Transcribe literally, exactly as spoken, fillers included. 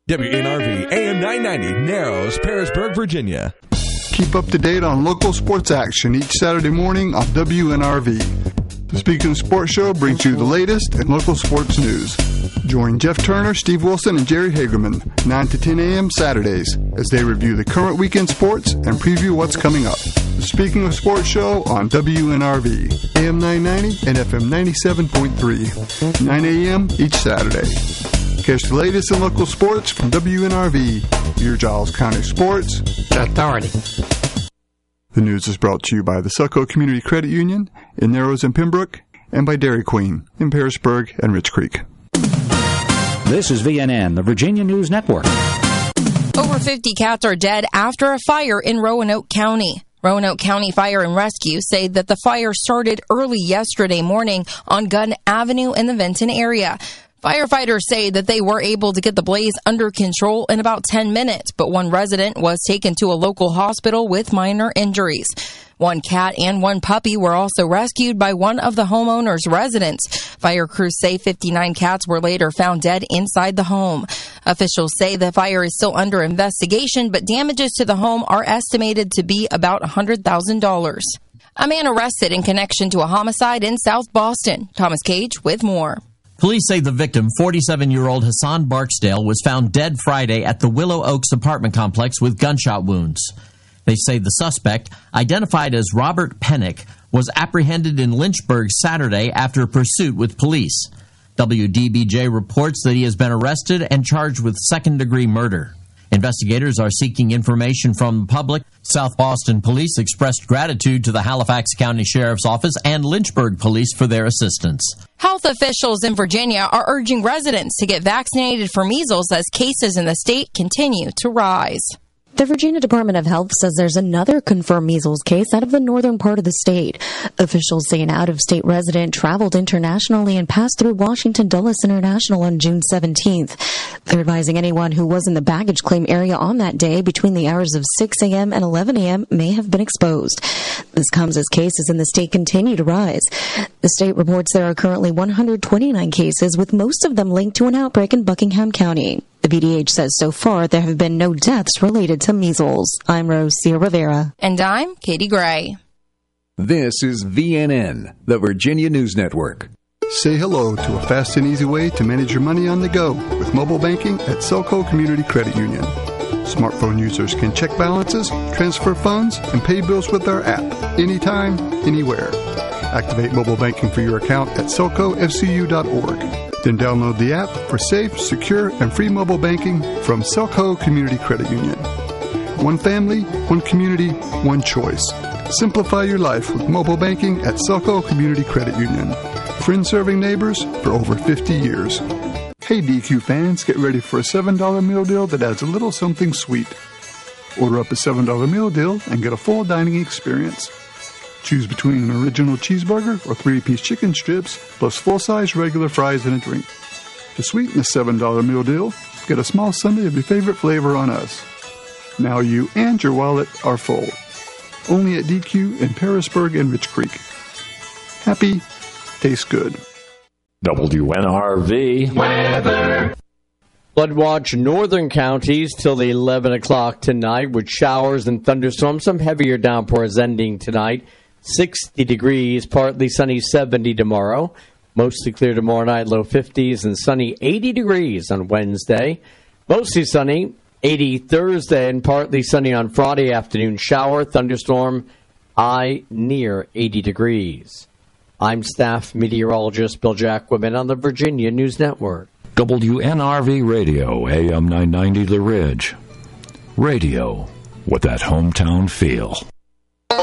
W N R V A M nine ninety, Narrows, Parisburg, Virginia. Keep up to date on local sports action each Saturday morning on W N R V. The Speaking of Sports Show brings you the latest in local sports news. Join Jeff Turner, Steve Wilson, and Jerry Hagerman, nine to ten a.m. Saturdays, as they review the current weekend sports and preview what's coming up. The Speaking of Sports Show on W N R V, A M nine ninety and F M ninety-seven point three, nine a.m. each Saturday. Catch the latest in local sports from W N R V, your Giles County Sports Authority. The news is brought to you by the Selco Community Credit Union in Narrows and Pembroke, and by Dairy Queen in Parisburg and Rich Creek. This is V N N, the Virginia News Network. Over fifty cats are dead after a fire in Roanoke County. Roanoke County Fire and Rescue say that the fire started early yesterday morning on Gunn Avenue in the Vinton area. Firefighters say that they were able to get the blaze under control in about ten minutes, but one resident was taken to a local hospital with minor injuries. One cat and one puppy were also rescued by one of the homeowner's residents. Fire crews say fifty-nine cats were later found dead inside the home. Officials say the fire is still under investigation, but damages to the home are estimated to be about one hundred thousand dollars. A man arrested in connection to a homicide in South Boston. Thomas Cage with more. Police say the victim, forty-seven-year-old Hassan Barksdale, was found dead Friday at the Willow Oaks apartment complex with gunshot wounds. They say the suspect, identified as Robert Pennick, was apprehended in Lynchburg Saturday after a pursuit with police. W D B J reports that he has been arrested and charged with second-degree murder. Investigators are seeking information from the public. South Boston Police expressed gratitude to the Halifax County Sheriff's Office and Lynchburg Police for their assistance. Health officials in Virginia are urging residents to get vaccinated for measles as cases in the state continue to rise. The Virginia Department of Health says there's another confirmed measles case out of the northern part of the state. Officials say an out-of-state resident traveled internationally and passed through Washington Dulles International on June seventeenth. They're advising anyone who was in the baggage claim area on that day between the hours of six a.m. and eleven a.m. may have been exposed. This comes as cases in the state continue to rise. The state reports there are currently one hundred twenty-nine cases, with most of them linked to an outbreak in Buckingham County. The B D H says so far there have been no deaths related to measles. I'm Rosia Rivera. And I'm Katie Gray. This is V N N, the Virginia News Network. Say hello to a fast and easy way to manage your money on the go with mobile banking at Selco Community Credit Union. Smartphone users can check balances, transfer funds, and pay bills with our app anytime, anywhere. Activate mobile banking for your account at selco f c u dot org. Then download the app for safe, secure, and free mobile banking from Selco Community Credit Union. One family, one community, one choice. Simplify your life with mobile banking at Selco Community Credit Union. Friends serving neighbors for over fifty years. Hey D Q fans, get ready for a seven dollar meal deal that adds a little something sweet. Order up a seven dollar meal deal and get a full dining experience. Choose between an original cheeseburger or three-piece chicken strips, plus full-size regular fries and a drink. To sweeten the seven dollar meal deal, get a small sundae of your favorite flavor on us. Now you and your wallet are full. Only at D Q in Parisburg and Rich Creek. Happy, tastes good. W N R V weather. Floodwatch northern counties till eleven o'clock tonight with showers and thunderstorms. Some heavier downpours ending tonight. sixty degrees, partly sunny, seventy tomorrow. Mostly clear tomorrow night, low fifties, and sunny, eighty degrees on Wednesday. Mostly sunny, eighty Thursday, and partly sunny on Friday afternoon. Shower, thunderstorm, high near eighty degrees. I'm staff meteorologist Bill Jacquemin on the Virginia News Network. W N R V Radio, A M nine ninety The Ridge. Radio with that hometown feel.